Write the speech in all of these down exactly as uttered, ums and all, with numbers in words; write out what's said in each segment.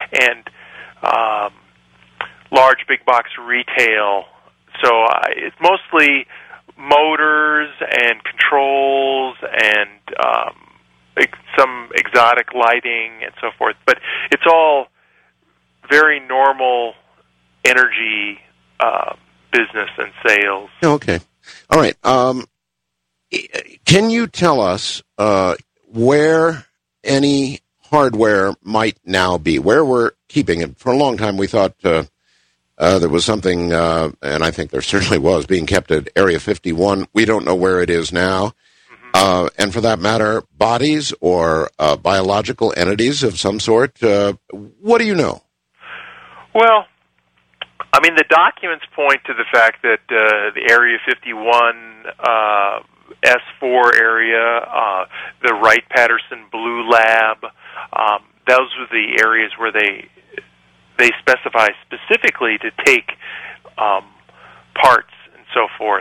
and um, large big box retail. So uh, it's mostly motors and controls and um, ex- some exotic lighting and so forth. But it's all very normal energy uh, business and sales. Okay. All right. Um, can you tell us uh, where any hardware might now be, where we're keeping it? For a long time, we thought uh, uh, there was something, uh, and I think there certainly was, being kept at Area fifty-one. We don't know where it is now. Mm-hmm. Uh, and for that matter, bodies or uh, biological entities of some sort. Uh, what do you know? Well, I mean, the documents point to the fact that uh, the Area fifty-one uh, S four area, uh, the Wright-Patterson Blue Lab, um, those were the areas where they they specify specifically to take um, parts and so forth.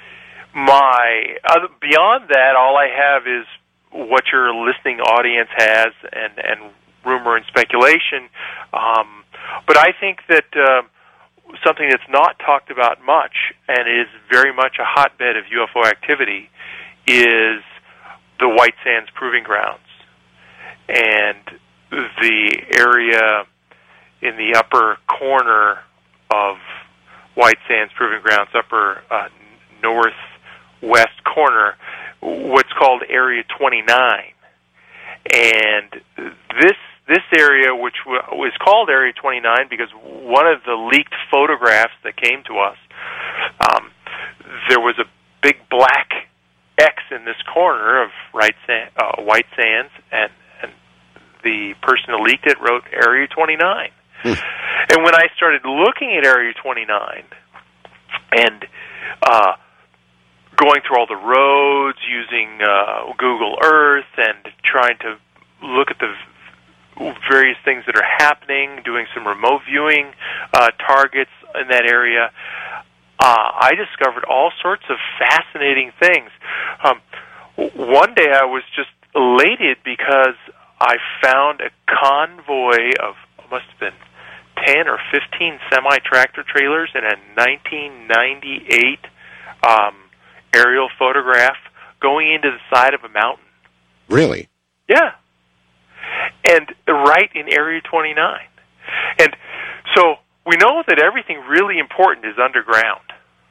My uh, beyond that, all I have is what your listening audience has, and, and rumor and speculation. Um, but I think that uh, something that's not talked about much, and is very much a hotbed of U F O activity, is the White Sands Proving Grounds. And the area in the upper corner of White Sands Proving Grounds, upper uh, northwest corner, what's called Area twenty-nine. And this this area, which was called Area twenty-nine because one of the leaked photographs that came to us, um, there was a big black X in this corner of right sand, uh, White Sands, and, and the person who leaked it wrote Area twenty-nine. Hmm. And when I started looking at Area twenty-nine and uh, going through all the roads, using uh, Google Earth, and trying to look at the various things that are happening, doing some remote viewing uh, targets in that area, uh, I discovered all sorts of fascinating things. Um, one day I was just elated because I found a convoy of, must have been ten or fifteen semi-tractor trailers in a nineteen ninety-eight um, aerial photograph going into the side of a mountain. Really? Yeah. And right in Area twenty-nine. And so we know that everything really important is underground.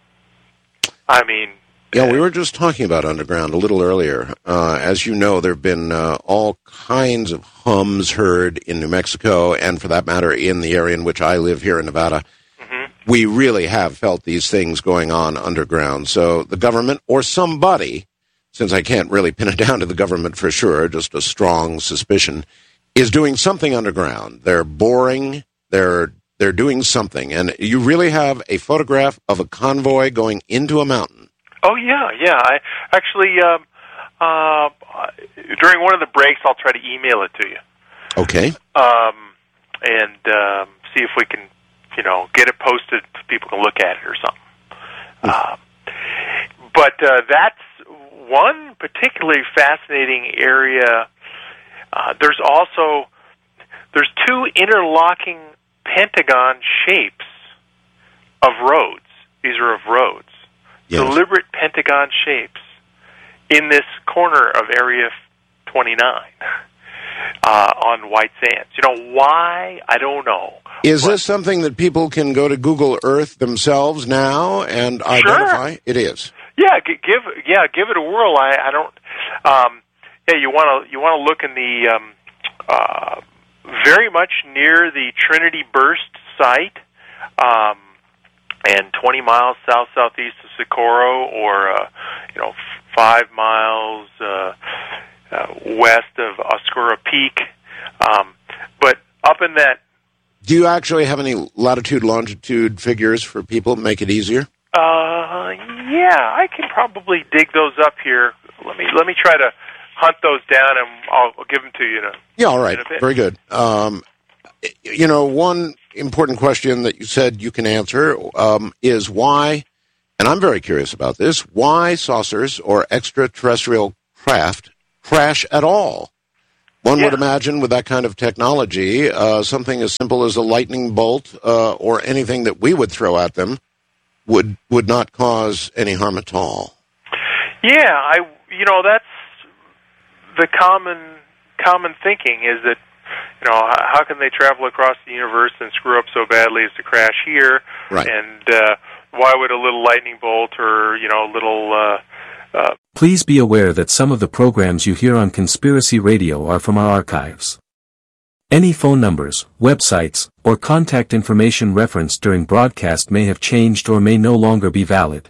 I mean... Yeah, we were just talking about underground a little earlier. Uh, as you know, there have been uh, all kinds of hums heard in New Mexico, and for that matter, in the area in which I live here in Nevada. Mm-hmm. We really have felt these things going on underground. So the government, or somebody, since I can't really pin it down to the government for sure, just a strong suspicion, is doing something underground. They're boring, they're they're doing something. And you really have a photograph of a convoy going into a mountain. Oh, yeah, yeah. I actually, um, uh, during one of the breaks, I'll try to email it to you. Okay. Um, and um, see if we can, you know, get it posted so people can look at it or something. Mm. Uh, but uh, that's one particularly fascinating area. Uh, there's also, there's two interlocking pentagon shapes of roads. These are of roads. Yes. Deliberate pentagon shapes in this corner of Area twenty-nine uh, on White Sands. You know, why? I don't know. Is but, this something that people can go to Google Earth themselves now and identify? Sure. It is. Yeah, g- give yeah, give it a whirl. I, I don't. Um, yeah, you want to you want to look in the um, uh, very much near the Trinity Burst site. Um, and twenty miles south-southeast of Socorro, or, uh, you know, five miles uh, uh, west of Oscura Peak. Um, but up in that... Do you actually have any latitude, longitude figures for people to make it easier? Uh, yeah, I can probably dig those up here. Let me let me try to hunt those down, and I'll, I'll give them to you in a Yeah, all right. in a bit. Very good. Um, you know, one important question that you said you can answer um, is why, and I'm very curious about this, why saucers or extraterrestrial craft crash at all? One yeah. would imagine with that kind of technology, uh, something as simple as a lightning bolt uh, or anything that we would throw at them would would not cause any harm at all. Yeah, I you know that's the common common thinking is that you know how can they travel across the universe and screw up so badly as to crash here? Right. And uh, why would a little lightning bolt or you know a little uh, uh, Please be aware that some of the programs you hear on Conspiracy Radio are from our archives. Any phone numbers, websites, or contact information referenced during broadcast may have changed or may no longer be valid.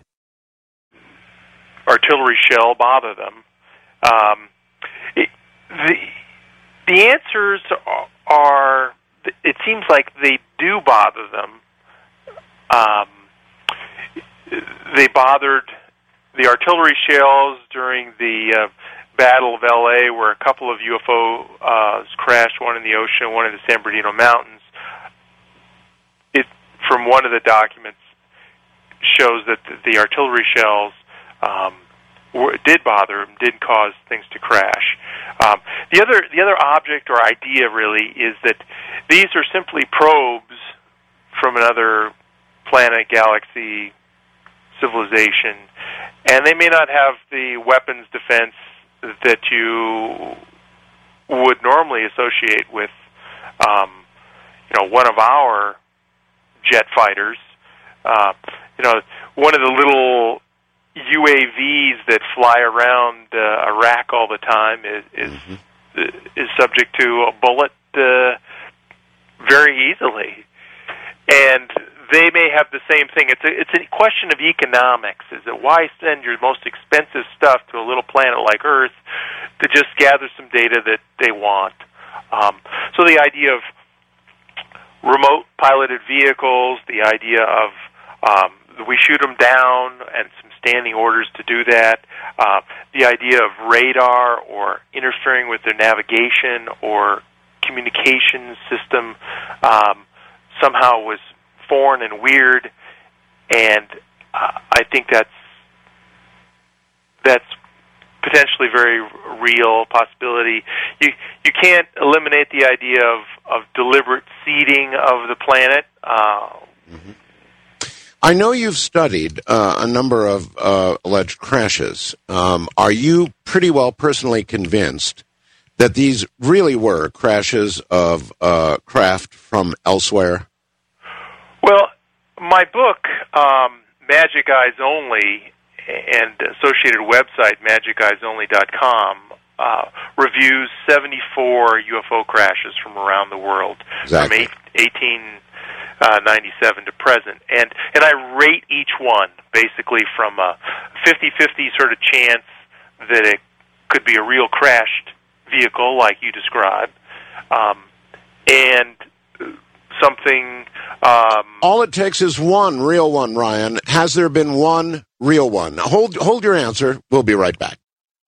artillery shell bother them? Um, it, the the answers are. It seems like they do bother them. Um, they bothered the artillery shells during the uh, Battle of L A, where a couple of U F Os uh, crashed, one in the ocean, one in the San Bernardino Mountains. It, from one of the documents, shows that the, the artillery shells um, were, did bother them, did cause things to crash. Um, the other, the other object or idea really is that these are simply probes from another planet, galaxy, civilization, and they may not have the weapons defense that you would normally associate with, um, you know, one of our jet fighters. Uh, you know, one of the little U A Vs that fly around uh, Iraq all the time is is, mm-hmm. is subject to a bullet uh, very easily, and they may have the same thing. It's a, it's a question of economics. Is that why send your most expensive stuff to a little planet like Earth to just gather some data that they want? Um, so the idea of remote piloted vehicles, the idea of um, we shoot them down and some standing orders to do that, uh, the idea of radar or interfering with their navigation or communication system um, somehow was foreign and weird, and uh, I think that's that's potentially very real possibility. You you can't eliminate the idea of, of deliberate seeding of the planet. Uh, mm-hmm. I know you've studied uh, a number of uh, alleged crashes. Um, are you pretty well personally convinced that these really were crashes of uh, craft from elsewhere? Well, my book, um, Magic Eyes Only, and associated website, magic eyes only dot com, uh, reviews seventy-four U F O crashes from around the world, exactly. from eighteen ninety-seven to present. And, and I rate each one, basically from a fifty-fifty sort of chance that it could be a real crashed vehicle, like you described, um, and something... Um, All it takes is one real one, Ryan. Has there been one real one? Hold, hold your answer. We'll be right back.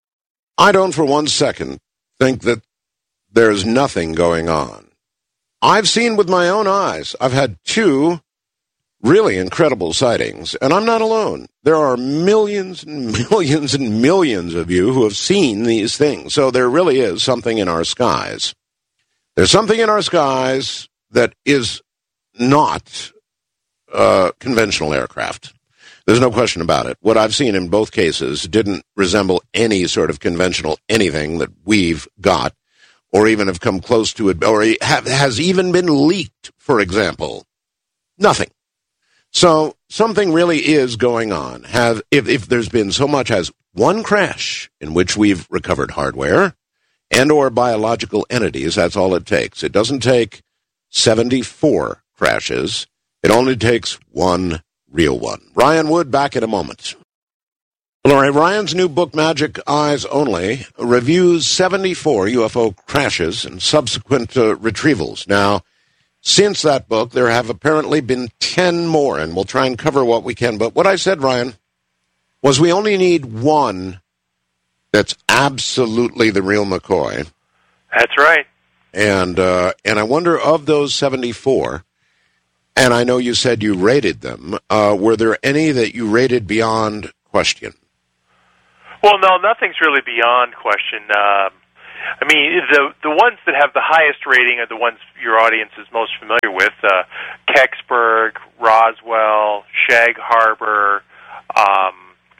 I don't for one second think that there's nothing going on. I've seen with my own eyes. I've had two really incredible sightings, and I'm not alone. There are millions and millions and millions of you who have seen these things. So there really is something in our skies. There's something in our skies that is not uh, conventional aircraft. There's no question about it. What I've seen in both cases didn't resemble any sort of conventional anything that we've got, or even have come close to it, or have, has even been leaked, for example. Nothing. So something really is going on. Have if, if there's been so much as one crash in which we've recovered hardware and or biological entities, that's all it takes. It doesn't take seventy-four crashes. It only takes one real one. Ryan Wood, back in a moment. All right, Ryan's new book, Magic Eyes Only, reviews seventy-four U F O crashes and subsequent uh, retrievals. Now, since that book, there have apparently been ten more, and we'll try and cover what we can. But what I said, Ryan, was we only need one that's absolutely the real McCoy. That's right. And uh, and I wonder, of those seventy-four, and I know you said you rated them, uh, were there any that you rated beyond question? Well, no, nothing's really beyond question. Uh, I mean, the the ones that have the highest rating are the ones your audience is most familiar with: uh, Kecksburg, Roswell, Shag Harbor, um,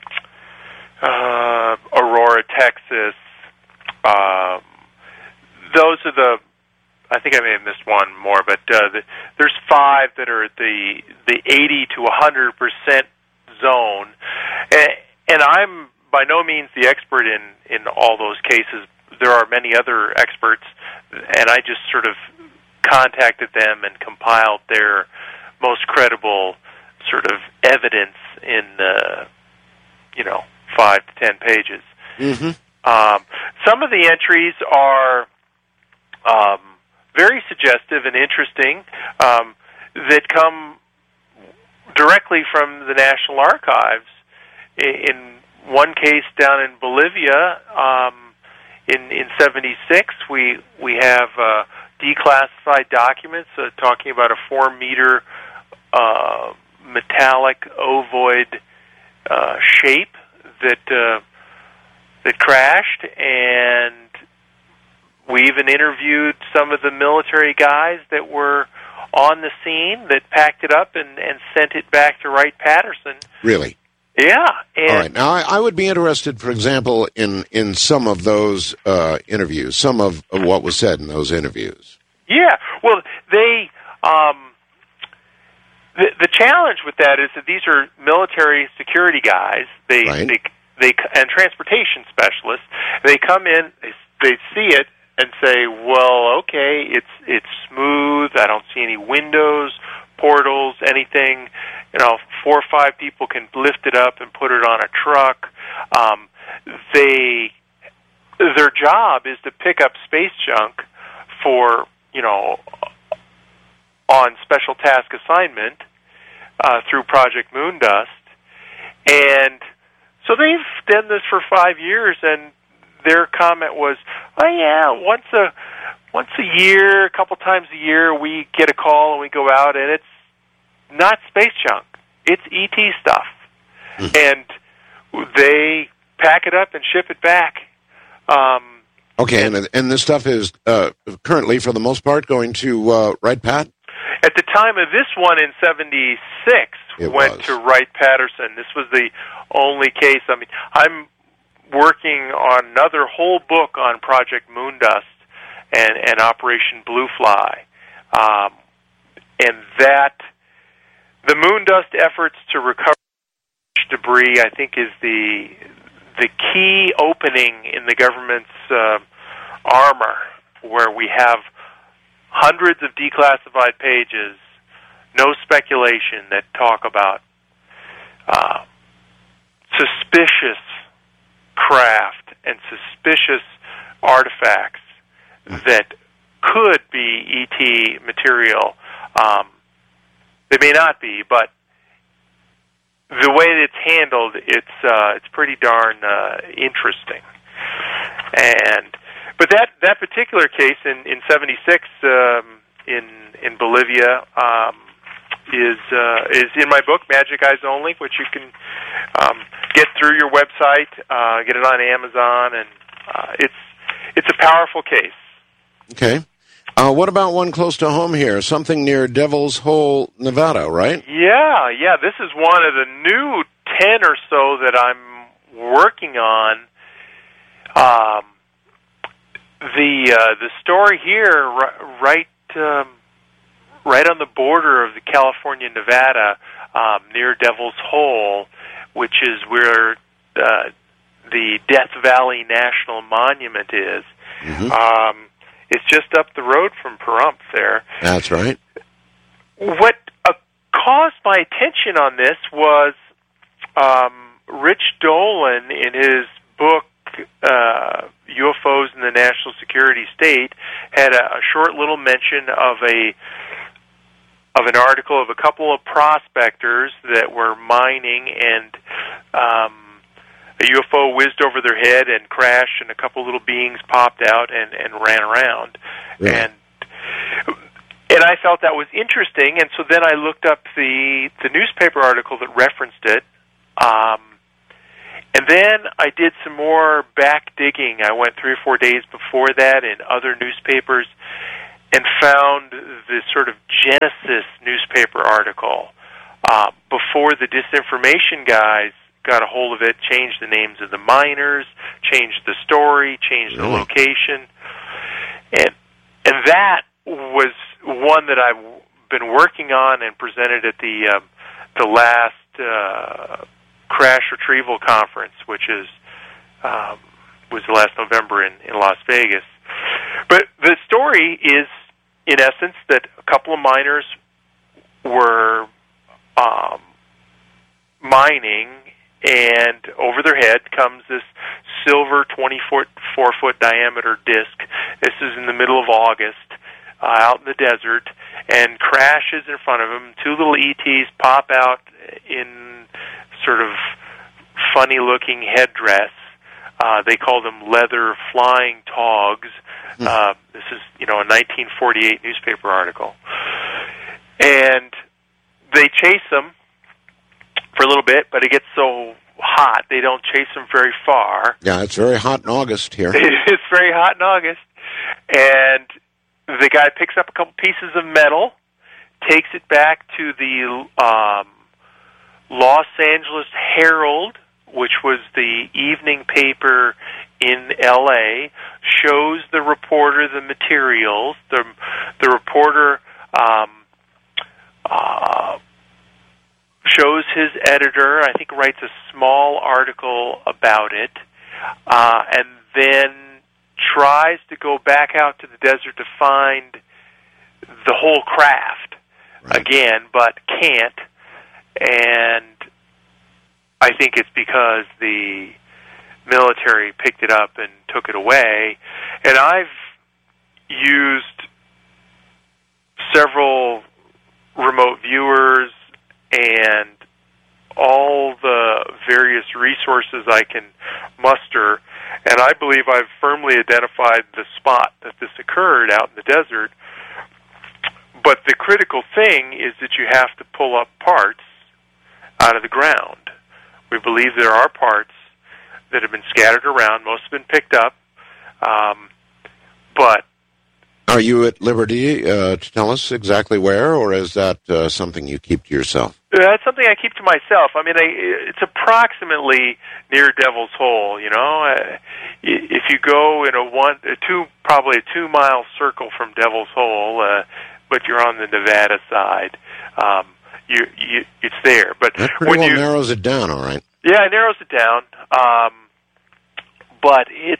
uh, Aurora, Texas. Um, those are the. I think I may have missed one more, but uh, the, there's five that are at the the eighty to one hundred percent zone, and, and I'm by no means the expert in in all those cases. There are many other experts, and I just sort of contacted them and compiled their most credible sort of evidence in, uh, you know, five to ten pages. Mm-hmm. Um, some of the entries are um, very suggestive and interesting um, that come directly from the National Archives. In one case down in Bolivia, um, In in seventy-six, we we have uh, declassified documents uh, talking about a four meter uh, metallic ovoid uh, shape that uh, that crashed, and we even interviewed some of the military guys that were on the scene that packed it up and, and sent it back to Wright-Patterson. Really? Yeah. And all right. Now, I, I would be interested, for example, in, in some of those uh, interviews, some of, of what was said in those interviews. Yeah. Well, they um, the the challenge with that is that these are military security guys. They right. they they and transportation specialists. They come in, they, they see it, and say, "Well, okay, it's it's smooth. I don't see any windows, portals, anything." You know, four or five people can lift it up and put it on a truck. Um, they, their job is to pick up space junk for, you know, on special task assignment uh, through Project Moondust. And so they've done this for five years, and their comment was, oh, yeah, once a, once a year, a couple times a year, we get a call and we go out, and it's not space junk. It's E T stuff. Mm-hmm. And they pack it up and ship it back. Um, okay, and, and this stuff is uh, currently, for the most part, going to uh, Wright-Pat? At the time of this one in seventy-six, it went was. to Wright-Patterson. This was the only case. I mean, I'm working on another whole book on Project Moondust and, and Operation Blue Fly. Um, and that... The Moondust efforts to recover debris, I think, is the the key opening in the government's uh, armor, where we have hundreds of declassified pages, no speculation, that talk about uh, suspicious craft and suspicious artifacts that could be E T material. Um, They may not be, but the way that it's handled, it's uh, it's pretty darn uh, interesting. And but that, that particular case in in seventy-six um, in in Bolivia um, is uh, is in my book, Magic Eyes Only, which you can um, get through your website, uh, get it on Amazon, and uh, it's it's a powerful case. Okay. Uh, what about one close to home here? Something near Devil's Hole, Nevada, right? Yeah, yeah. This is one of the new ten or so that I'm working on. Um, the uh, the story here, right um, right on the border of the California, Nevada, um, near Devil's Hole, which is where uh, the Death Valley National Monument is. Mm-hmm. Um, It's just up the road from Pahrump there. That's right. What uh, caused my attention on this was um, Rich Dolan, in his book uh, U F Os in the National Security State, had a, a short little mention of a of an article of a couple of prospectors that were mining, and um, a U F O whizzed over their head and crashed, and a couple little beings popped out and, and ran around. Really? And and I felt that was interesting, and so then I looked up the the newspaper article that referenced it, um, And then I did some more back digging. I went three or four days before that in other newspapers and found the sort of Genesis newspaper article uh, before the disinformation guys got a hold of it, changed the names of the miners, changed the story, changed the location. And and that was one that I've been working on and presented at the um, the last uh, Crash Retrieval Conference, which is um, was last November in, in Las Vegas. But the story is, in essence, that a couple of miners were um, mining, and over their head comes this silver twenty-four foot diameter disc. This is in the middle of August, uh, out in the desert, and crashes in front of them. Two little E Ts pop out in sort of funny-looking headdress. Uh, they call them leather flying togs. Uh, this is, you know, a nineteen forty-eight newspaper article. And they chase them for a little bit, but it gets so hot, they don't chase them very far. Yeah, it's very hot in August here. It's very hot in August. And the guy picks up a couple pieces of metal, takes it back to the um, Los Angeles Herald, which was the evening paper in L A, shows the reporter the materials. The, the reporter um, uh, shows his editor, I think writes a small article about it, uh, and then tries to go back out to the desert to find the whole craft right. again, but can't. And I think it's because the military picked it up and took it away. And I've used several remote viewers and all the various resources I can muster, and I believe I've firmly identified the spot that this occurred out in the desert. But the critical thing is that you have to pull up parts out of the ground. We believe there are parts that have been scattered around. Most have been picked up. Um, but are you at liberty uh, to tell us exactly where, or is that uh, something you keep to yourself? That's something I keep to myself. I mean, I, it's approximately near Devil's Hole. You know, uh, if you go in a one, a two, probably a two-mile circle from Devil's Hole, uh, but you're on the Nevada side, um, you, you, it's there. But that pretty when well you, narrows it down, all right. Yeah, it narrows it down. Um, but it's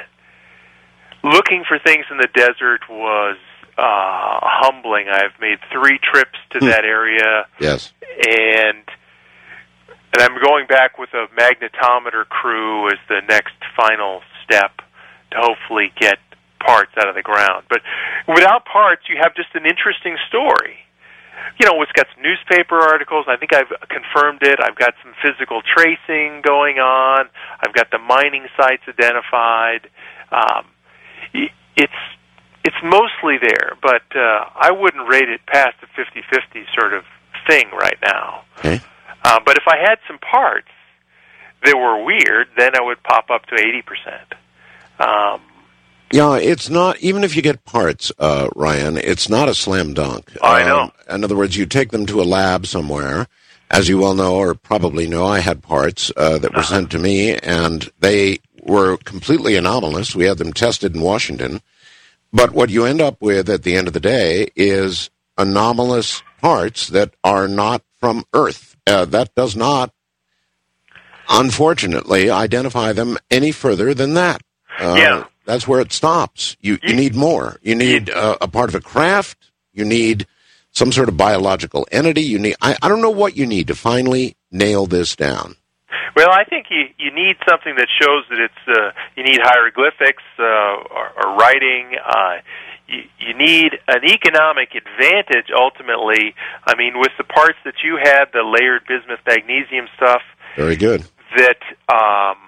looking for things in the desert was uh, humbling. I've made three trips to hmm. that area. Yes. And and I'm going back with a magnetometer crew as the next final step to hopefully get parts out of the ground. But without parts, you have just an interesting story. You know, it's got some newspaper articles. I think I've confirmed it. I've got some physical tracing going on. I've got the mining sites identified. Um, it's it's mostly there, but uh, I wouldn't rate it past the fifty-fifty sort of thing right now. Okay. Uh, but if I had some parts that were weird, then I would pop up to eighty percent. Um, yeah, it's not, even if you get parts, uh, Ryan, it's not a slam dunk. I know. Um, in other words, you take them to a lab somewhere. As you well know, or probably know, I had parts uh, that were uh-huh. sent to me, and they were completely anomalous. We had them tested in Washington. But what you end up with at the end of the day is anomalous parts that are not from Earth. Uh, that does not, unfortunately, identify them any further than that. Uh, yeah. That's where it stops. You, you need more. You need uh, a part of a craft. You need some sort of biological entity. You need. I, I don't know what you need to finally nail this down. Well, I think you, you need something that shows that it's, uh, you need hieroglyphics uh, or, or writing. Uh, you, you need an economic advantage, ultimately. I mean, with the parts that you had, the layered bismuth magnesium stuff. Very good. That um,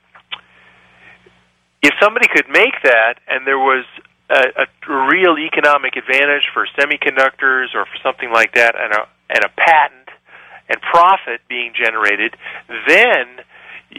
if somebody could make that and there was a, a real economic advantage for semiconductors or for something like that, and a, and a patent and profit being generated, then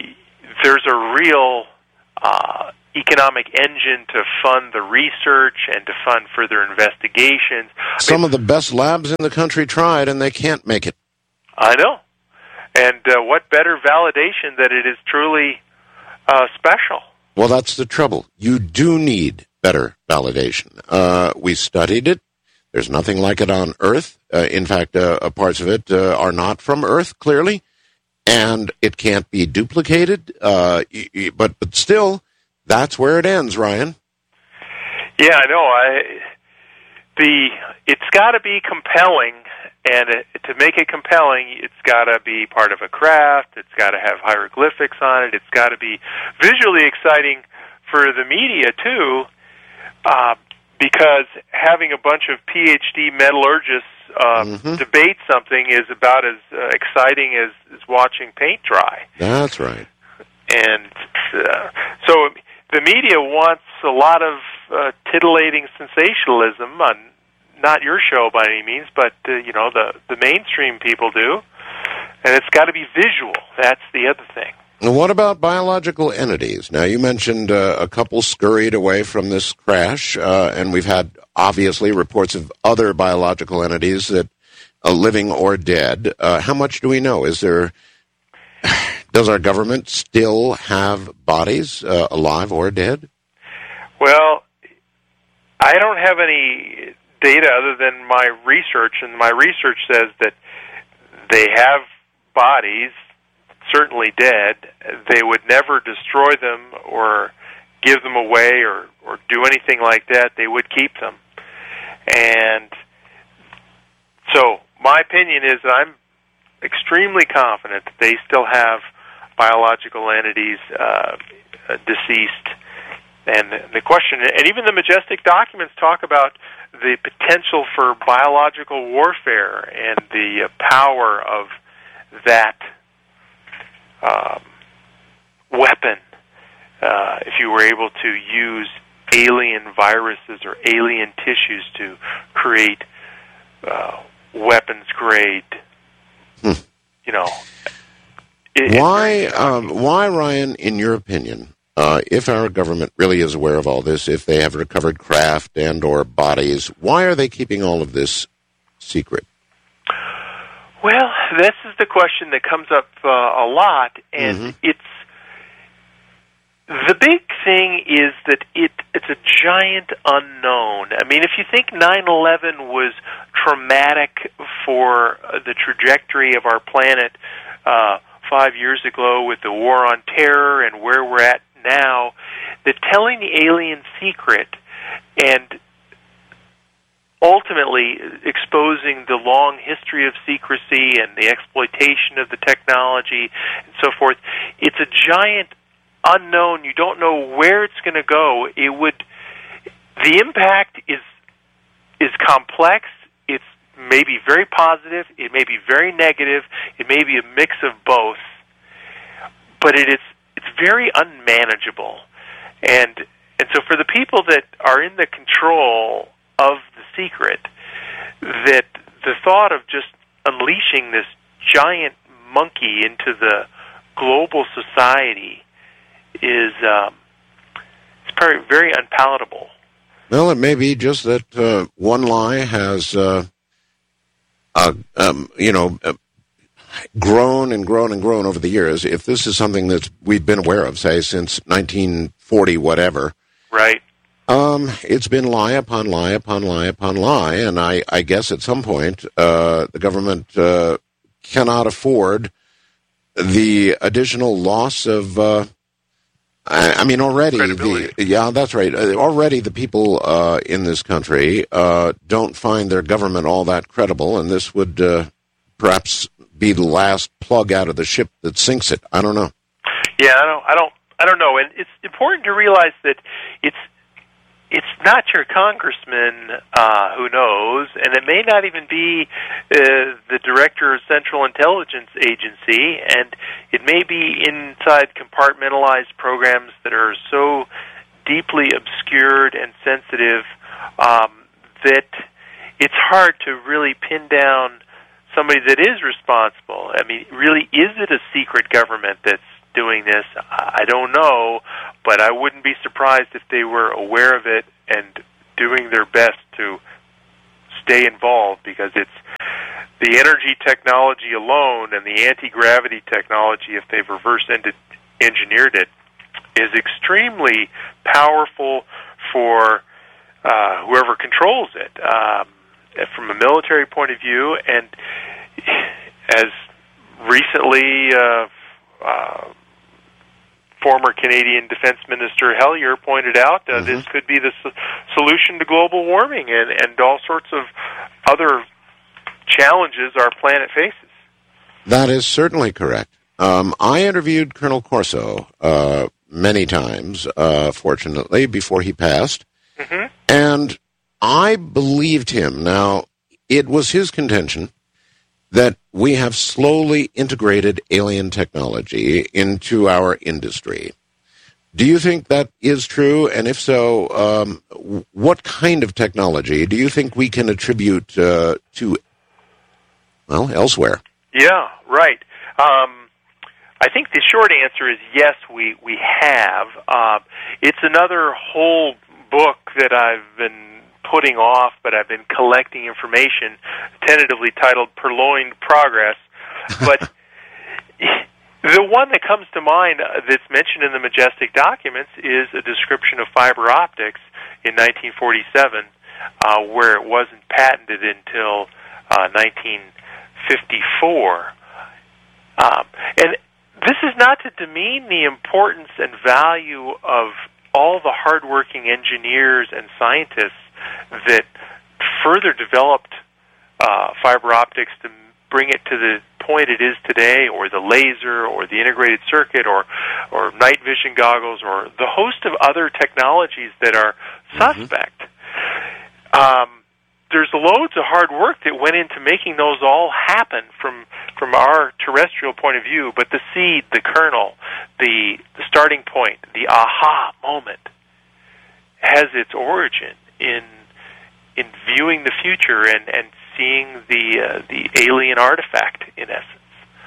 there's a real uh, economic engine to fund the research and to fund further investigations. Some I mean, of the best labs in the country tried, and they can't make it. I know. And uh, what better validation that it is truly uh, special? Well, that's the trouble. You do need better validation. Uh, we studied it. There's nothing like it on Earth. Uh, in fact, uh, parts of it uh, are not from Earth, clearly, and it can't be duplicated. Uh, but but still, that's where it ends, Ryan. Yeah, I know. I the it's got to be compelling, and it, to make it compelling, it's got to be part of a craft. It's got to have hieroglyphics on it. It's got to be visually exciting for the media too. Uh, Because having a bunch of P H D metallurgists uh, mm-hmm. debate something is about as uh, exciting as, as watching paint dry. That's right. And uh, so the media wants a lot of uh, titillating sensationalism on not your show by any means, but uh, you know the the mainstream people do, and it's got to be visual. That's the other thing. And what about biological entities? Now, you mentioned uh, a couple scurried away from this crash, uh, and we've had, obviously, reports of other biological entities that are living or dead. Uh, how much do we know? Is there, does our government still have bodies, uh, alive or dead? Well, I don't have any data other than my research, and my research says that they have bodies, certainly dead. They would never destroy them or give them away or, or do anything like that. They would keep them. And so my opinion is that I'm extremely confident that they still have biological entities uh, deceased. And the question, and even the Majestic documents talk about the potential for biological warfare and the power of that Um, weapon, uh, if you were able to use alien viruses or alien tissues to create uh, weapons-grade, hmm. you know. It, why, um, why, Ryan, in your opinion, uh, if our government really is aware of all this, if they have recovered craft and or bodies, why are they keeping all of this secret? Well, this is the question that comes up uh, a lot, and mm-hmm. it's the big thing is that it it's a giant unknown. I mean, if you think nine eleven was traumatic for the trajectory of our planet uh, five years ago with the war on terror and where we're at now, that telling the alien secret and ultimately exposing the long history of secrecy and the exploitation of the technology and so forth, it's a giant unknown. You don't know where it's going to go. It would, the impact is is complex. It's maybe very positive. It may be very negative. It may be a mix of both. But it is it's very unmanageable. And and so for the people that are in the control of the secret, that the thought of just unleashing this giant monkey into the global society is um, it's very, very unpalatable. Well, it may be just that uh, one lie has, uh, uh, um, you know, uh, grown and grown and grown over the years. If this is something that we've been aware of, say, since nineteen forty, whatever, right? Um, it's been lie upon lie upon lie upon lie, and I, I guess at some point uh, the government uh, cannot afford the additional loss of. Uh, I, I mean, already the yeah, that's right. Already the people uh, in this country uh, don't find their government all that credible, and this would uh, perhaps be the last plug out of the ship that sinks it. I don't know. Yeah, I don't. I don't. I don't know, and it's important to realize that it's. It's not your congressman uh, who knows, and it may not even be uh, the director of Central Intelligence Agency, and it may be inside compartmentalized programs that are so deeply obscured and sensitive um, that it's hard to really pin down somebody that is responsible. I mean, really, is it a secret government that's doing this? I don't know, but I wouldn't be surprised if they were aware of it and doing their best to stay involved, because it's the energy technology alone and the anti-gravity technology, if they've reverse engineered it, is extremely powerful for uh, whoever controls it, um, from a military point of view. And as recently uh, uh, former Canadian Defense Minister Hellier pointed out, uh, mm-hmm. this could be the so- solution to global warming and, and all sorts of other challenges our planet faces. That is certainly correct. Um, I interviewed Colonel Corso uh, many times, uh, fortunately, before he passed, mm-hmm. and I believed him. Now, it was his contention that we have slowly integrated alien technology into our industry. Do you think that is true? And if so, um, what kind of technology do you think we can attribute uh, to, well, elsewhere? Yeah, right. Um, I think the short answer is yes, we, we have. Uh, it's another whole book that I've been putting off, but I've been collecting information, tentatively titled Purloined Progress. But the one that comes to mind that's mentioned in the Majestic documents is a description of fiber optics in nineteen forty-seven, uh, where it wasn't patented until uh, nineteen fifty-four. Um, and this is not to demean the importance and value of all the hardworking engineers and scientists that further developed uh, fiber optics to bring it to the point it is today, or the laser, or the integrated circuit, or or night vision goggles, or the host of other technologies that are suspect. Mm-hmm. Um, there's loads of hard work that went into making those all happen from from our terrestrial point of view, but the seed, the kernel, the, the starting point, the aha moment has its origin in in viewing the future and, and seeing the uh, the alien artifact, in essence.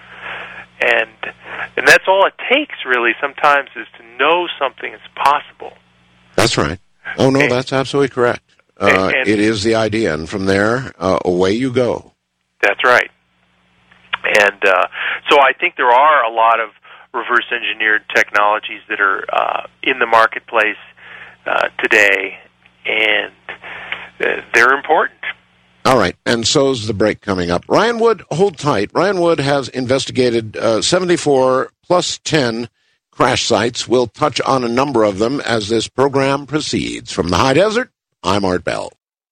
And and that's all it takes, really, sometimes, is to know something is possible. That's right. Oh, no, and, that's absolutely correct. Uh, and, and, it is the idea, and from there, uh, away you go. That's right. And uh, so I think there are a lot of reverse-engineered technologies that are uh, in the marketplace uh, today, and uh, they're important. All right, and so's the break coming up. Ryan Wood, hold tight. Ryan Wood has investigated uh, seventy-four plus ten crash sites. We'll touch on a number of them as this program proceeds. From the High Desert, I'm Art Bell.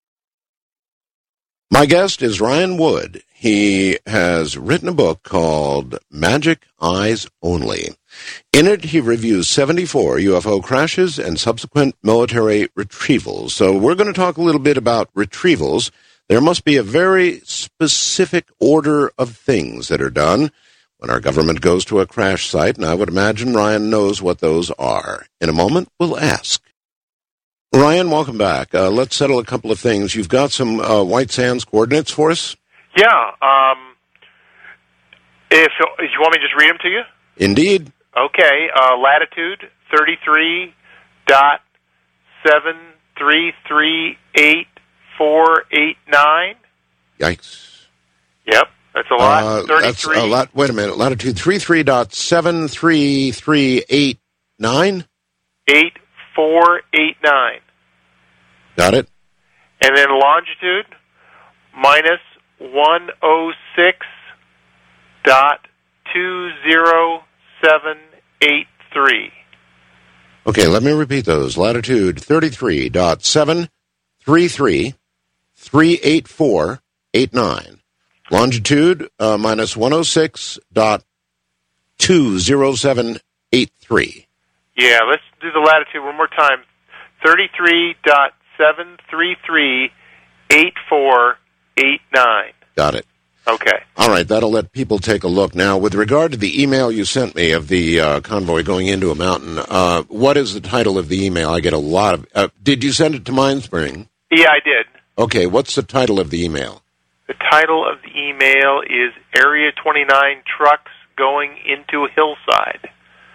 My guest is Ryan Wood. He has written a book called Magic Eyes Only. In it, he reviews seventy-four U F O crashes and subsequent military retrievals. So we're going to talk a little bit about retrievals. There must be a very specific order of things that are done when our government goes to a crash site, and I would imagine Ryan knows what those are. In a moment, we'll ask. Ryan, welcome back. Uh, let's settle a couple of things. You've got some uh, White Sands coordinates for us? Yeah. Um, if, if you want me to just read them to you? Indeed. Okay. Uh, latitude thirty-three dot seven three three eight four eight nine. Yikes. Yep, that's a lot. Uh, thirty-three. That's a lot. Wait a minute. Latitude thirty-three dot seven three three eight nine? eight four eight nine. Got it. And then longitude, minus one oh six dot two oh seven eight three. Okay, let me repeat those. Latitude thirty-three dot seven three three three eight four eight nine. Longitude, uh, minus one oh six dot two oh seven eight three. Yeah, let's do the latitude one more time. thirty-three dot seven three three eight four eight nine. Got it. Okay. All right, that'll let people take a look. Now, with regard to the email you sent me of the uh, convoy going into a mountain, uh, what is the title of the email? I get a lot of... Uh, did you send it to Mindspring? Yeah, I did. Okay, what's the title of the email? The title of the email is Area twenty-nine Trucks Going into a Hillside.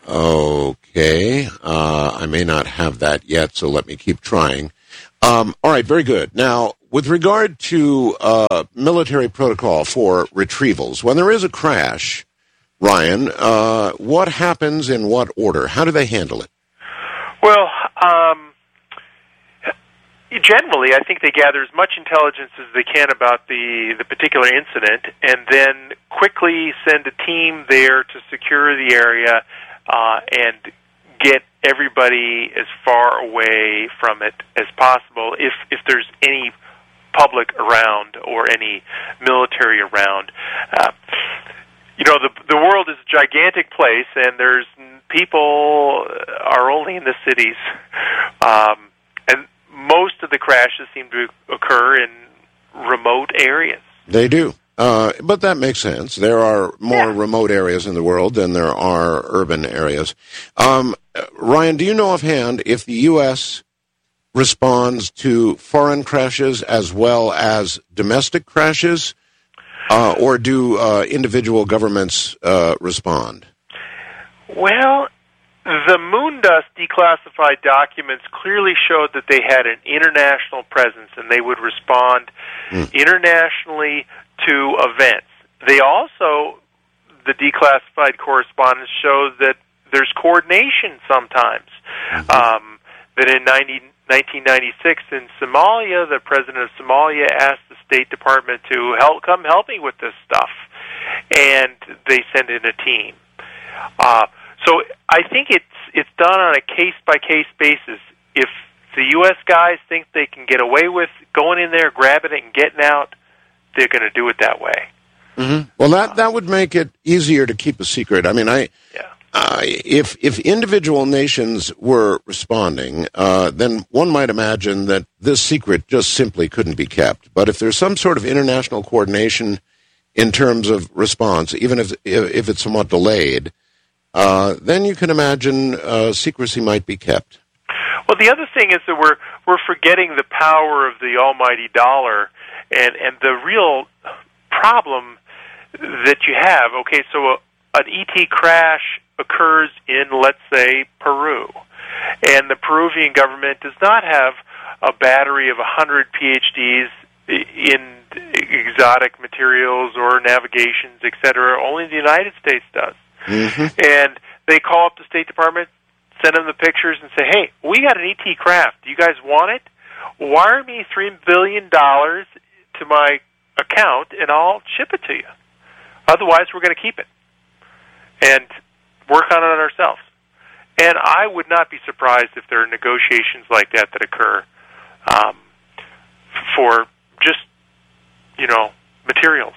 Okay. Uh, I may not have that yet, so let me keep trying. Um, all right, very good. Now, with regard to uh, military protocol for retrievals, when there is a crash, Ryan, uh, what happens in what order? How do they handle it? Well, um, generally, I think they gather as much intelligence as they can about the, the particular incident and then quickly send a team there to secure the area uh, and get everybody as far away from it as possible if, if there's any public around or any military around. Uh, you know, the the world is a gigantic place, and there's people are only in the cities, um, and most of the crashes seem to occur in remote areas. They do. Uh, but that makes sense. There are more yeah. remote areas in the world than there are urban areas. Um, Ryan, do you know offhand if the U S responds to foreign crashes as well as domestic crashes, uh, or do uh, individual governments uh, respond? Well, the Moondust declassified documents clearly showed that they had an international presence and they would respond mm. internationally to events. They also, the declassified correspondence shows that there's coordination sometimes. Mm-hmm. Um, that in nineteen ninety-six in Somalia, the president of Somalia asked the State Department to help come help me with this stuff, and they sent in a team. Uh, so I think it's it's done on a case-by-case basis. If the U S guys think they can get away with going in there, grabbing it, and getting out, they're going to do it that way. Mm-hmm. Well, that, that would make it easier to keep a secret. I mean, I yeah. uh, if if individual nations were responding, uh, then one might imagine that this secret just simply couldn't be kept. But if there's some sort of international coordination in terms of response, even if if it's somewhat delayed, uh, then you can imagine uh, secrecy might be kept. Well, the other thing is that we're we're forgetting the power of the almighty dollar. And and the real problem that you have, okay, so a, an E T crash occurs in, let's say, Peru, and the Peruvian government does not have a battery of one hundred P H Ds in exotic materials or navigations, et cetera. Only the United States does. Mm-hmm. And they call up the State Department, send them the pictures, and say, hey, we got an E T craft. Do you guys want it? Wire me three billion dollars to my account, and I'll ship it to you. Otherwise, we're going to keep it and work on it ourselves. And I would not be surprised if there are negotiations like that that occur um, for just, you know, materials.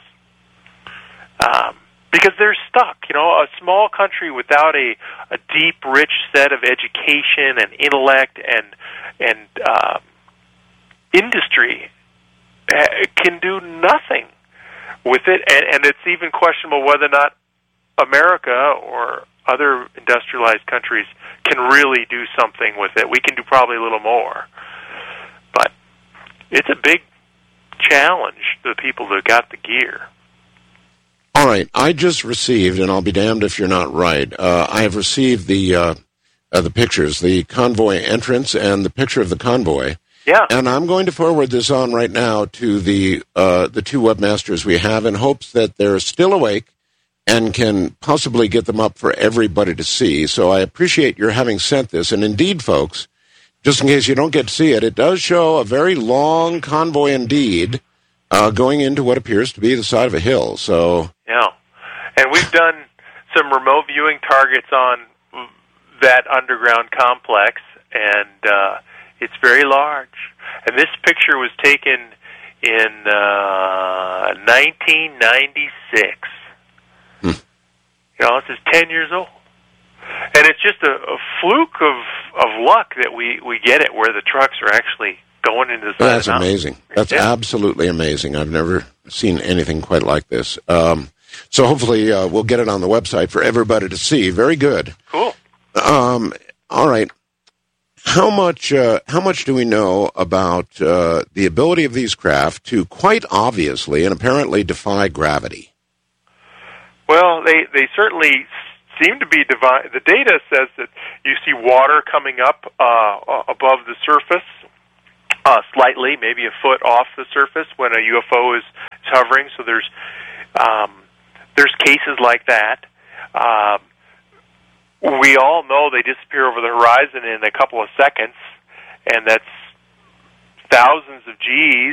Um, because they're stuck. You know, a small country without a, a deep, rich set of education and intellect and, and um, industry can do nothing with it, and, and it's even questionable whether or not America or other industrialized countries can really do something with it. We can do probably a little more, but it's a big challenge to the people that got the gear. All right, I just received, and I'll be damned if you're not right, uh, I have received the uh, uh, the pictures, the convoy entrance and the picture of the convoy. Yeah. And I'm going to forward this on right now to the uh, the two webmasters we have in hopes that they're still awake and can possibly get them up for everybody to see. So I appreciate your having sent this. And indeed, folks, just in case you don't get to see it, it does show a very long convoy indeed uh, going into what appears to be the side of a hill. So yeah. And we've done some remote viewing targets on that underground complex, and uh, it's very large. And this picture was taken in uh, nineteen ninety-six. Hmm. You know, this is ten years old. And it's just a, a fluke of, of luck that we, we get it where the trucks are actually going into the side That's of the amazing. That's yeah. absolutely amazing. I've never seen anything quite like this. Um, so hopefully uh, we'll get it on the website for everybody to see. Very good. Cool. Um, all right. How much uh, how much do we know about uh, the ability of these craft to quite obviously and apparently defy gravity? Well, they, they certainly seem to be divine. The data says that you see water coming up uh, above the surface, uh, slightly, maybe a foot off the surface when a U F O is, is hovering. So there's um, there's cases like that. Uh, we all know they disappear over the horizon in a couple of seconds, and that's thousands of G's,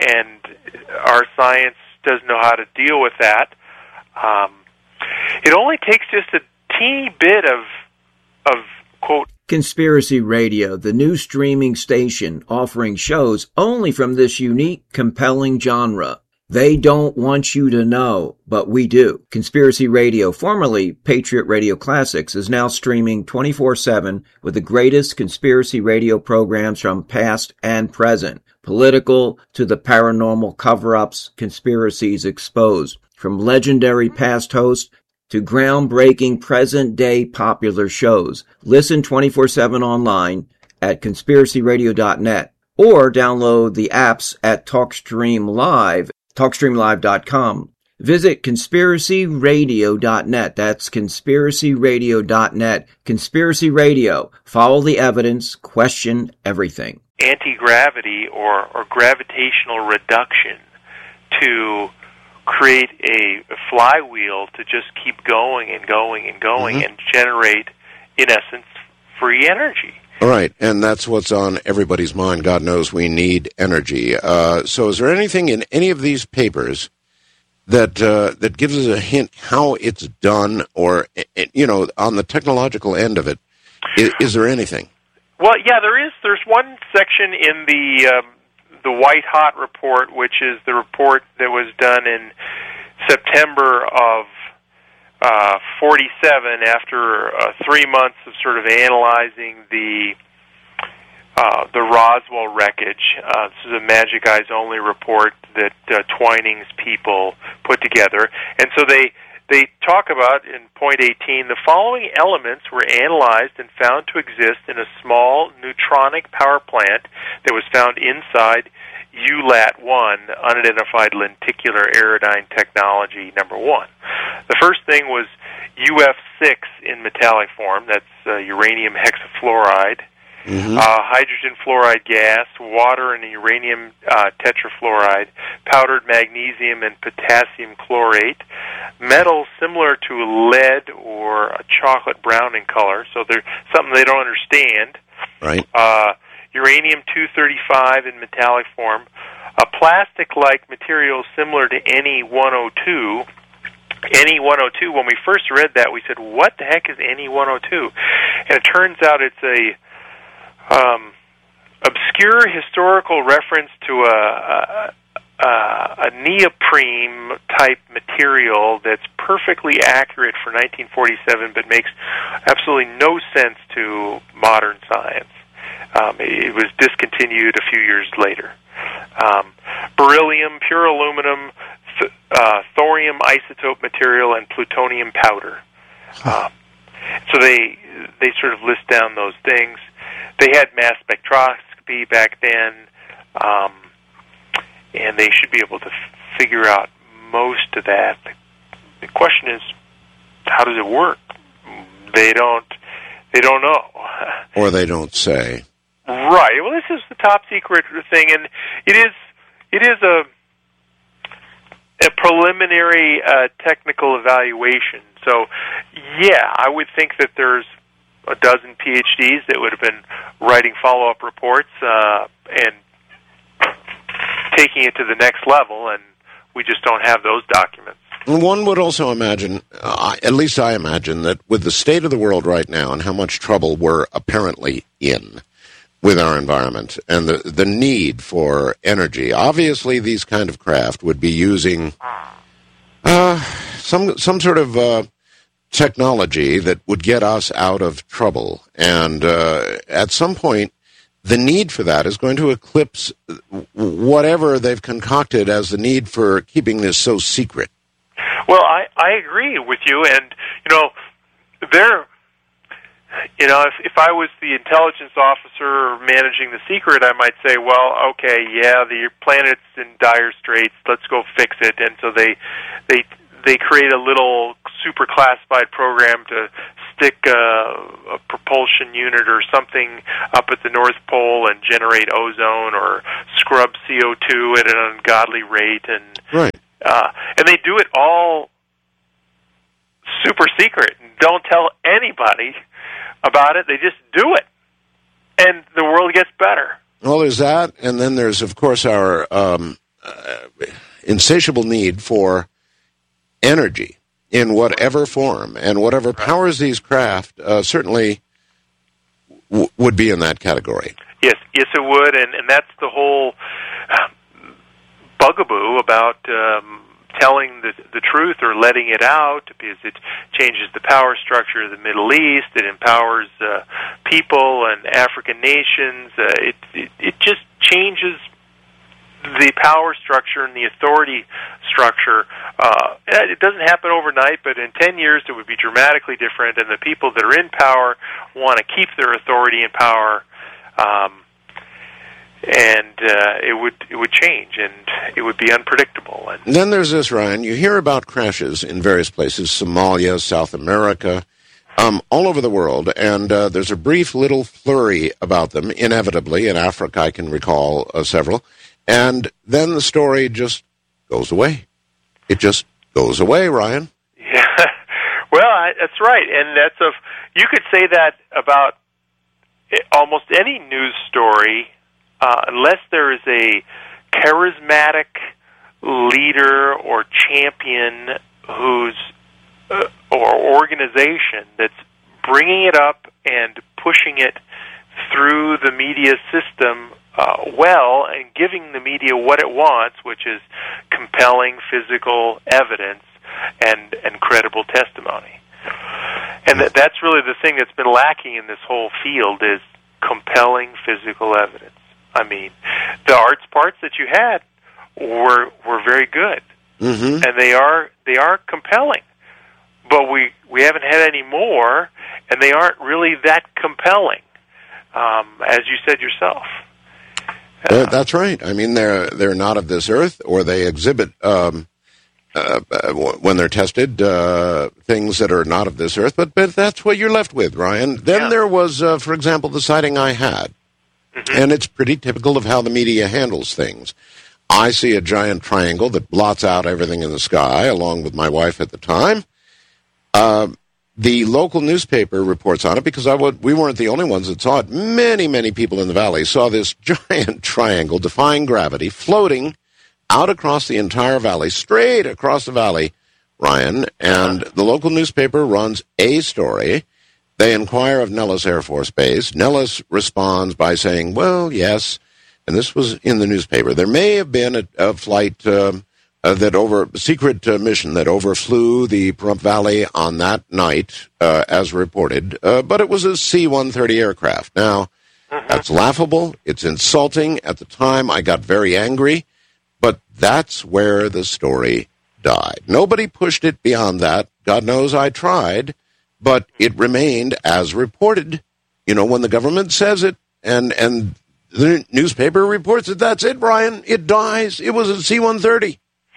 and our science doesn't know how to deal with that. Um, it only takes just a teeny bit of, of quote, Conspiracy Radio, the new streaming station offering shows only from this unique, compelling genre. They don't want you to know, but we do. Conspiracy Radio, formerly Patriot Radio Classics, is now streaming twenty-four seven with the greatest conspiracy radio programs from past and present. Political to the paranormal cover-ups, conspiracies exposed. From legendary past hosts to groundbreaking present-day popular shows. Listen twenty-four seven online at conspiracy radio dot net or download the apps at TalkStream Live, talk stream live dot com. Visit conspiracy radio dot net. That's conspiracy radio dot net. Conspiracy Radio. Follow the evidence. Question everything. Anti-gravity or, or gravitational reduction to create a, a flywheel to just keep going and going and going mm-hmm. and generate, in essence, free energy. All right, and that's what's on everybody's mind. God knows we need energy. Uh, so is there anything in any of these papers that uh, that gives us a hint how it's done, or, you know, on the technological end of it, is, is there anything? Well, yeah, there is. There's one section in the um, the White Hot report, which is the report that was done in September of uh, forty-seven, after uh, three months of sort of analyzing the uh, the Roswell wreckage. Uh, this is a Magic Eyes Only report that uh, Twining's people put together, and so they. They talk about, in point eighteen, the following elements were analyzed and found to exist in a small neutronic power plant that was found inside U LAT one, Unidentified Lenticular Aerodyne Technology, number one. The first thing was U F six in metallic form, that's uh, uranium hexafluoride, mm-hmm. uh, hydrogen fluoride gas, water and uranium uh, tetrafluoride, powdered magnesium and potassium chlorate, metals similar to lead or a chocolate brown in color, so they're something they don't understand. Right. Uh, uranium two thirty-five in metallic form, a plastic-like material similar to N E one oh two. N E one oh two, when we first read that, we said, what the heck is N E one oh two? And it turns out it's a um, obscure historical reference to a, a Uh, a neoprene-type material that's perfectly accurate for nineteen forty-seven, but makes absolutely no sense to modern science. Um, it was discontinued a few years later. Um, beryllium, pure aluminum, th- uh, thorium isotope material, and plutonium powder. Um, so they they sort of list down those things. They had mass spectroscopy back then. Um, and they should be able to f- figure out most of that. The, the question is, how does it work? They don't. They don't know. Or they don't say. Right. Well, this is the top secret thing, and it is. It is a a preliminary uh, technical evaluation. So, yeah, I would think that there's a dozen P H Ds that would have been writing follow-up reports uh, and taking it to the next level, and we just don't have those documents. One would also imagine, uh, at least I imagine, that with the state of the world right now and how much trouble we're apparently in with our environment and the, the need for energy, obviously these kind of craft would be using uh, some some sort of uh, technology that would get us out of trouble. And uh, at some point, the need for that is going to eclipse whatever they've concocted as the need for keeping this so secret. Well, I, I agree with you, and, you know, there, you know, if, if I was the intelligence officer managing the secret, I might say, well, okay, yeah, the planet's in dire straits, let's go fix it, and so they, they, they create a little super classified program to stick a, a propulsion unit or something up at the North Pole and generate ozone or scrub C O two at an ungodly rate, and right. uh, and they do it all super secret and don't tell anybody about it. They just do it, and the world gets better. Well, there's that, and then there's, of course, our um, uh, insatiable need for energy in whatever form, and whatever powers these craft uh, certainly w- would be in that category. Yes, yes, it would, and, and that's the whole bugaboo about um, telling the, the truth or letting it out, because it changes the power structure of the Middle East. It empowers uh, people and African nations. Uh, it, it it just changes the power structure and the authority structure. Uh, it doesn't happen overnight, but in ten years it would be dramatically different, and the people that are in power want to keep their authority and power, um, and uh, it would it would change, and it would be unpredictable. And then there's this, Ryan. You hear about crashes in various places, Somalia, South America, um, all over the world, and uh, there's a brief little flurry about them, inevitably. In Africa, I can recall uh, several. And then the story just goes away. It just goes away, Ryan. Yeah, well, I, that's right, and that's a. You could say that about almost any news story, uh, unless there is a charismatic leader or champion who's uh, or organization that's bringing it up and pushing it through the media system. Uh, well, and giving the media what it wants, which is compelling physical evidence and, and credible testimony. And that, that's really the thing that's been lacking in this whole field is compelling physical evidence. I mean, the arts parts that you had were were very good, mm-hmm. and they are they are compelling. But we, we haven't had any more, and they aren't really that compelling, um, as you said yourself. Uh, that's right. I mean, they're they're not of this earth, or they exhibit, um, uh, uh, when they're tested, uh, things that are not of this earth. But but that's what you're left with, Ryan. Then yeah. there was, uh, for example, the sighting I had, mm-hmm. and it's pretty typical of how the media handles things. I see a giant triangle that blots out everything in the sky, along with my wife at the time. Uh, The local newspaper reports on it because I would, we weren't the only ones that saw it. Many, many people in the valley saw this giant triangle defying gravity floating out across the entire valley, straight across the valley, Ryan. And the local newspaper runs a story. They inquire of Nellis Air Force Base. Nellis responds by saying, well, yes, and this was in the newspaper, there may have been a, a flight um, Uh, that over secret uh, mission that overflew the Pahrump Valley on that night, uh, as reported, uh, but it was a C one thirty aircraft. Now, mm-hmm. that's laughable. It's insulting. At the time, I got very angry, but that's where the story died. Nobody pushed it beyond that. God knows I tried, but it remained as reported. You know, when the government says it and and the newspaper reports it, that's it, Brian. It dies. It was a C one thirty.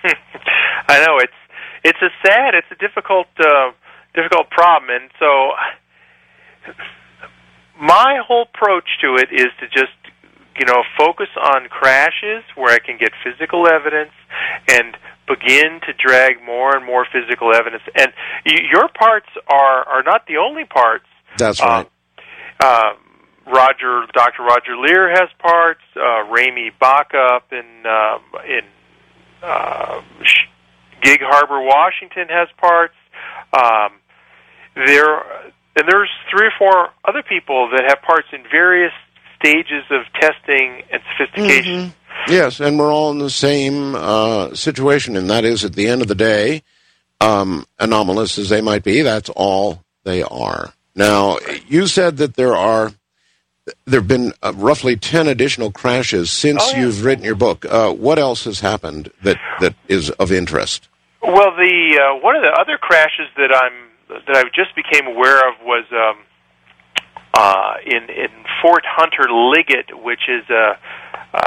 I know it's it's a sad, it's a difficult uh, difficult problem, and so my whole approach to it is to just you know focus on crashes where I can get physical evidence and begin to drag more and more physical evidence. And y- your parts are are not the only parts. That's right. Uh, uh, Roger, Doctor Roger Lear has parts. Uh, Ramey Baca up in uh, in Uh, Gig Harbor, Washington has parts. Um, there, and there's three or four other people that have parts in various stages of testing and sophistication. Mm-hmm. Yes, and we're all in the same uh, situation, and that is, at the end of the day, um, anomalous as they might be, that's all they are. Now, you said that there are there have been uh, roughly ten additional crashes since oh, yeah. you've written your book. Uh, what else has happened that, that is of interest? Well, the uh, one of the other crashes that I'm that I just became aware of was um, uh, in in Fort Hunter Liggett, which is a uh,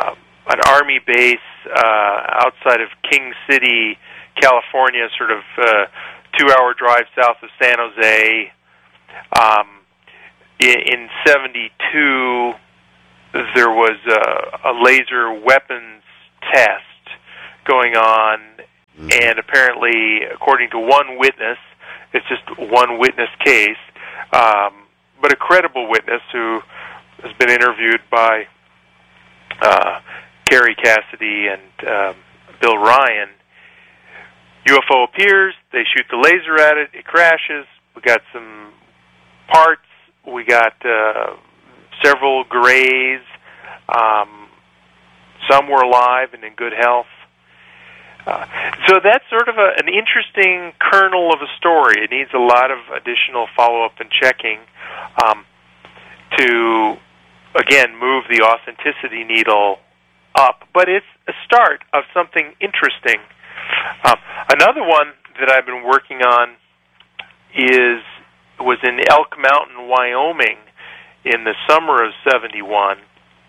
an Army base uh, outside of King City, California, sort of uh, two-hour drive south of San Jose. Um, in, in seventy-two, there was a, a laser weapons test going on, mm-hmm. and apparently, according to one witness, it's just one witness case, um, but a credible witness who has been interviewed by uh, Kerry Cassidy and um, Bill Ryan. U F O appears, they shoot the laser at it, it crashes, we got some parts, we got uh, several grays, um, some were alive and in good health. Uh, so that's sort of a, an interesting kernel of a story. It needs a lot of additional follow-up and checking um, to, again, move the authenticity needle up. But it's a start of something interesting. Um, another one that I've been working on is was in Elk Mountain, Wyoming, in the summer of seventy-one,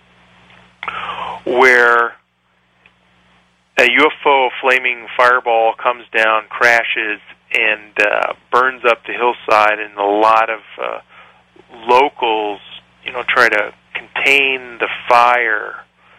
where a U F O flaming fireball comes down, crashes, and uh, burns up the hillside, and a lot of uh, locals, you know, try to contain the fire.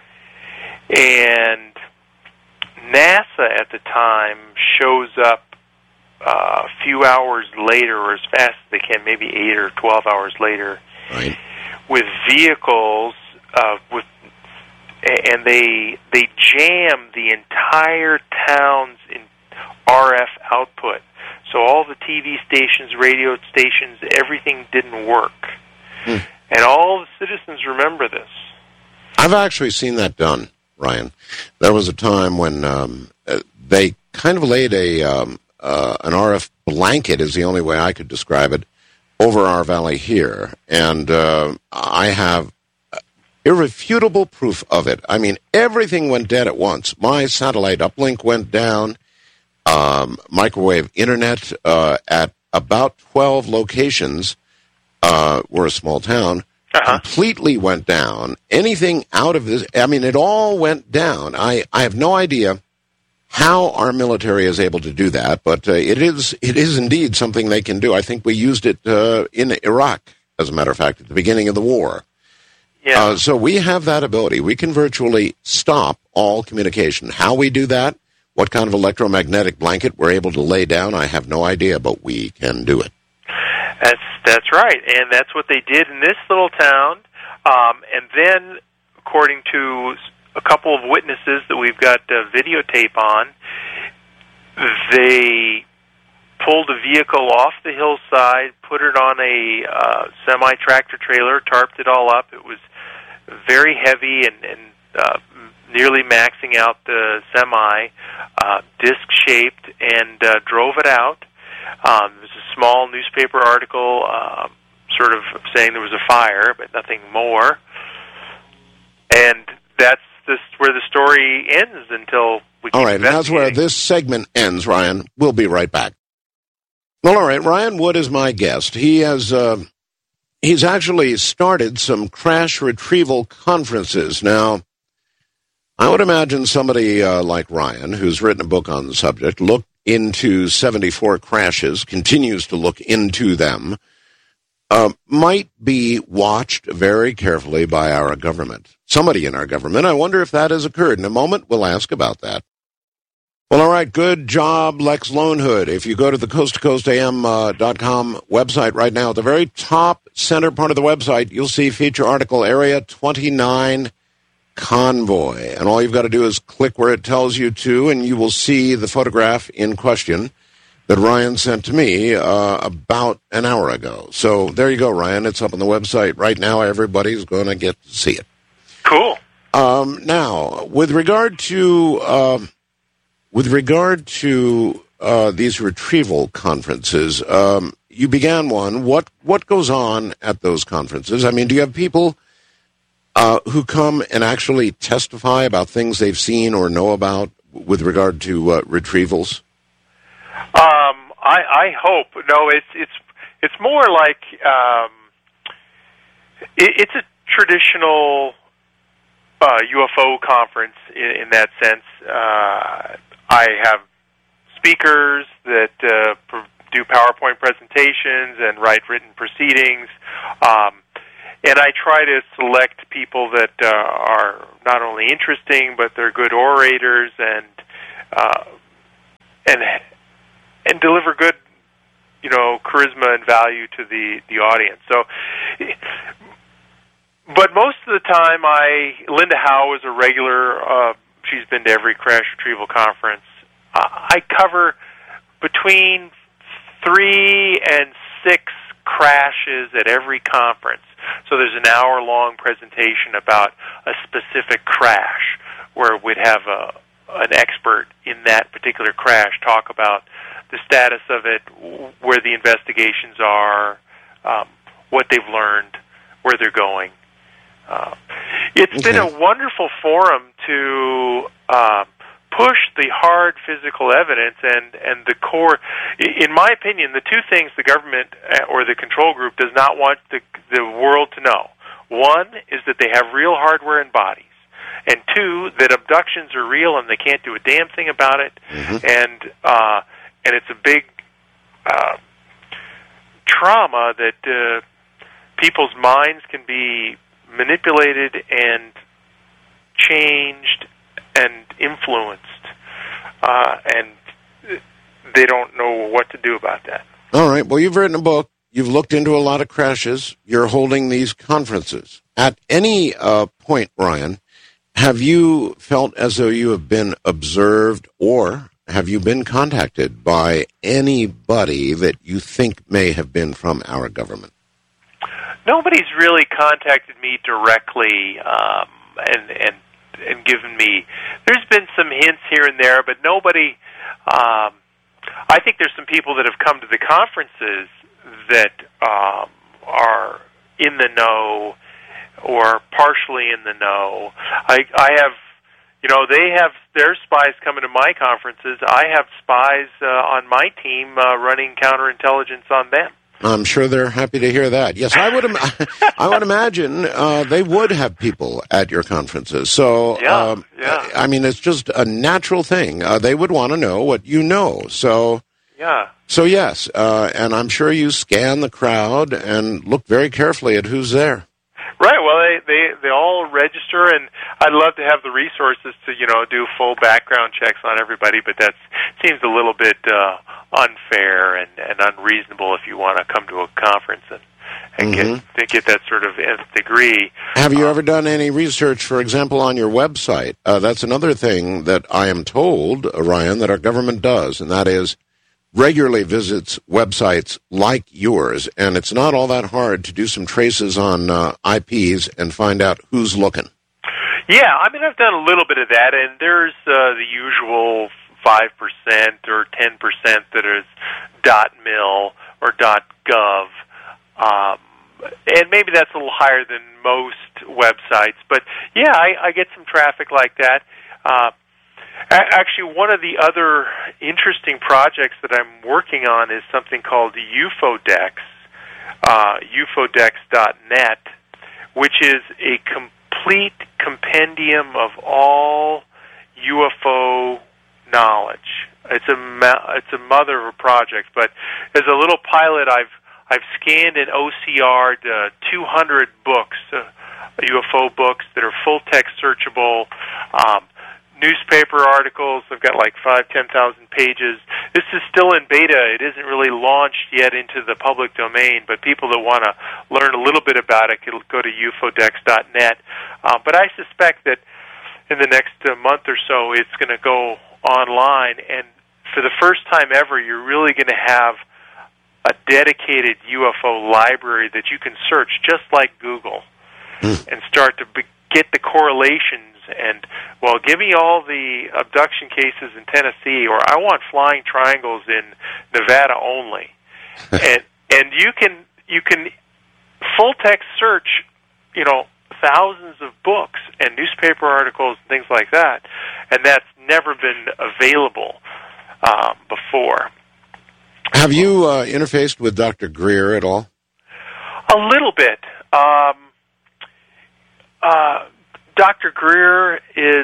And NASA at the time shows up uh, a few hours later, or as fast as they can, maybe eight or twelve hours later, right, with vehicles, uh, with and they they jam the entire town's in R F output. So all the T V stations, radio stations, everything didn't work. Hmm. And all the citizens remember this. I've actually seen that done, Ryan. There was a time when um, they kind of laid a um, uh, an R F blanket, is the only way I could describe it, over our valley here. And uh, I have irrefutable proof of it. I mean, everything went dead at once. My satellite uplink went down. Um, microwave internet uh, at about twelve locations, uh, we're a small town, uh-huh. completely went down. Anything out of this, I mean, it all went down. I, I have no idea how our military is able to do that, but uh, it is it is indeed something they can do. I think we used it uh, in Iraq, as a matter of fact, at the beginning of the war. Yeah. Uh, so we have that ability. We can virtually stop all communication. How we do that, what kind of electromagnetic blanket we're able to lay down, I have no idea, but we can do it. That's that's right, and that's what they did in this little town. Um, and then, according to a couple of witnesses that we've got uh, videotape on, they pulled a vehicle off the hillside, put it on a uh, semi-tractor trailer, tarped it all up. It was very heavy and, and uh, nearly maxing out the semi, uh, disc-shaped, and uh, drove it out. Um, there was a small newspaper article uh, sort of saying there was a fire, but nothing more. And that's this, where the story ends until we keep All right, and that's where this segment ends, Ryan. We'll be right back. Well, all right, Ryan Wood is my guest. He has uh, he's actually started some crash retrieval conferences. Now, I would imagine somebody uh, like Ryan, who's written a book on the subject, looked into seventy-four crashes, continues to look into them, uh, might be watched very carefully by our government. Somebody in our government. I wonder if that has occurred. In a moment, we'll ask about that. Well, all right, good job, Lex Lonehood. If you go to the coast to coast a m dot com website right now, at the very top center part of the website, you'll see feature article Area twenty-nine Convoy. And all you've got to do is click where it tells you to, and you will see the photograph in question that Ryan sent to me uh, about an hour ago. So there you go, Ryan. It's up on the website right now. Everybody's going to get to see it. Cool. Um, now, with regard to... Uh, With regard to uh, these retrieval conferences, um, you began one. What what goes on at those conferences? I mean, do you have people uh, who come and actually testify about things they've seen or know about with regard to uh, retrievals? Um, I, I hope. No, it's it's it's more like um, it, it's a traditional uh, U F O conference in, in that sense. Uh, I have speakers that uh, pr- do PowerPoint presentations and write written proceedings. Um, and I try to select people that uh, are not only interesting, but they're good orators and uh, and and deliver good, you know, charisma and value to the, the audience. So, but most of the time, I Linda Howe is a regular. Uh, she's been to every crash retrieval conference. Uh, I cover between three and six crashes at every conference. So there's an hour-long presentation about a specific crash where we'd have a, an expert in that particular crash talk about the status of it, where the investigations are, um, what they've learned, where they're going. Uh, it's okay. Been a wonderful forum to uh, push the hard physical evidence and, and the core. In my opinion, the two things the government or the control group does not want the, the world to know. One is that they have real hardware and bodies. And two, that abductions are real and they can't do a damn thing about it. Mm-hmm. And uh, and it's a big uh, trauma that uh, people's minds can be manipulated and changed and influenced, uh, and they don't know what to do about that. All right. Well, you've written a book. You've looked into a lot of crashes. You're holding these conferences. At any uh, point, Ryan, have you felt as though you have been observed, or have you been contacted by anybody that you think may have been from our government? Nobody's really contacted me directly um, and, and and given me. There's been some hints here and there, but nobody. Um, I think there's some people that have come to the conferences that um, are in the know or partially in the know. I, I have, you know, they have their spies coming to my conferences. I have spies uh, on my team uh, running counterintelligence on them. I'm sure they're happy to hear that. Yes, I would. Im- I would imagine uh, they would have people at your conferences. So, yeah, um, yeah. I mean, it's just a natural thing. Uh, they would want to know what you know. So, yeah. So yes, uh, and I'm sure you scan the crowd and look very carefully at who's there. Right. Well, they, they they all register, and I'd love to have the resources to, you know, do full background checks on everybody, but that seems a little bit uh, unfair and, and unreasonable if you want to come to a conference and, and mm-hmm. get to get that sort of nth degree. Have you um, ever done any research, for example, on your website? Uh, that's another thing that I am told, uh, Ryan, that our government does, and that is regularly visits websites like yours, and it's not all that hard to do some traces on uh, I Ps and find out who's looking. Yeah, I mean, I've done a little bit of that, and there's uh, the usual five percent or ten percent that is .mil or .gov, um, and maybe that's a little higher than most websites, but yeah, I, I get some traffic like that. Uh, Actually, one of the other interesting projects that I'm working on is something called UFODex, uh, U F O dex dot net, which is a complete compendium of all U F O knowledge. It's a ma- it's a mother of a project, but as a little pilot, I've I've scanned and O C R'd uh, two hundred books, uh, U F O books that are full text searchable. Um, Newspaper articles, I've got like five, ten thousand pages. This is still in beta. It isn't really launched yet into the public domain, but people that want to learn a little bit about it can go to U F O dex dot net. Uh, but I suspect that in the next uh, month or so, it's going to go online, and for the first time ever, you're really going to have a dedicated U F O library that you can search just like Google mm. and start to be- get the correlations. And, well, give me all the abduction cases in Tennessee, or I want flying triangles in Nevada only. and and you can you can full text search, you know, thousands of books and newspaper articles and things like that, and that's never been available um, before. Have you uh, interfaced with Doctor Greer at all? A little bit. Um, uh, Doctor Greer is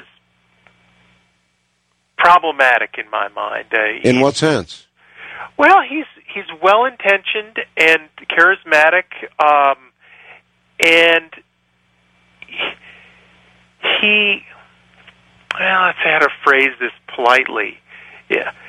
problematic in my mind. Uh, in what sense? Well, he's he's well-intentioned and charismatic, um, and he, well, let's see how to phrase this politely. Yeah,